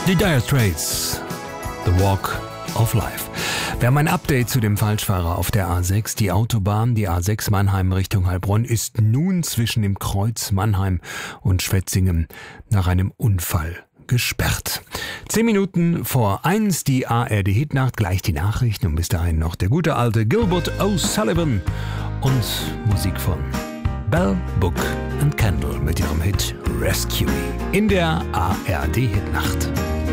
Die Dire Straits, The Walk of Life. Wir haben ein Update zu dem Falschfahrer auf der A6. Die Autobahn, die A6 Mannheim Richtung Heilbronn, ist nun zwischen dem Kreuz Mannheim und Schwetzingen nach einem Unfall gesperrt. 10 Minuten vor 1, die ARD Hitnacht, gleich die Nachrichten und bis dahin noch der gute alte Gilbert O'Sullivan und Musik von Bell, Book and Candle mit ihrem Hit Rescue Me in der ARD Hitnacht.